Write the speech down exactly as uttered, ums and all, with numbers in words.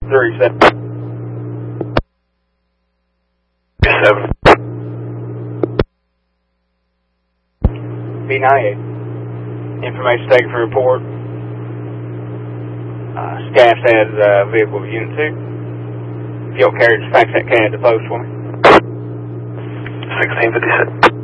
three seven. seven. B ninety-eight. Information taken for report. Uh, Scaff has uh, vehicle of Unit two. Fuel carriage, fax that can at the post for me. sixteen fifty-six.